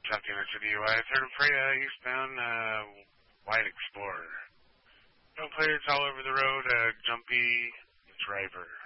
Jumping into the UI, third and Freya, eastbound, White Explorer. No players all over the road, Jumpy, driver.